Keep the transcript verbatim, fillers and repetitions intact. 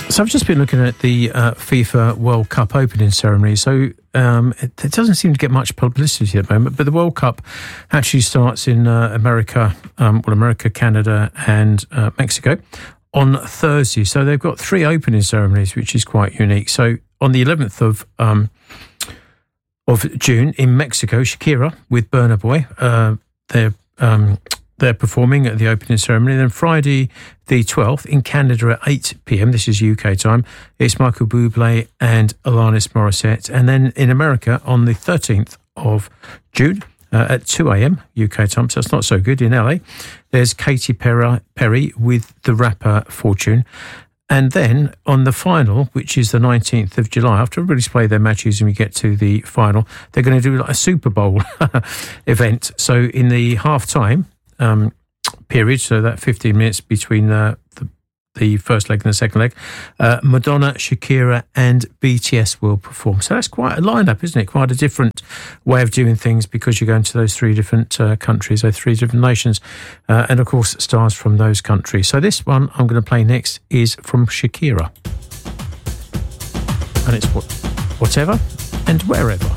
So I've just been looking at the uh, FIFA World Cup opening ceremony. So um, it, it doesn't seem to get much publicity at the moment, but the World Cup actually starts in uh, America, um, well, America, Canada and uh, Mexico on Thursday. So they've got three opening ceremonies, which is quite unique. So on the eleventh of um, of June in Mexico, Shakira with Burna Boy, uh, they're um, they're performing at the opening ceremony. Then Friday the twelfth in Canada at eight p.m, this is U K time, it's Michael Bublé and Alanis Morissette. And then in America on the thirteenth of June uh, at two a.m. U K time, so it's not so good, in L A, there's Katy Perry, Perry with the rapper Fortune. And then on the final, which is the nineteenth of July, after everybody's played their matches and we get to the final, they're going to do like a Super Bowl event. So in the half-time um, period, so that fifteen minutes between uh, the, the first leg and the second leg, uh, Madonna, Shakira and B T S will perform. So that's quite a lineup, isn't it? Quite a different way of doing things, because you're going to those three different uh, countries, those three different nations, uh, and of course stars from those countries. So this one I'm going to play next is from Shakira, and it's what, Whatever and Wherever.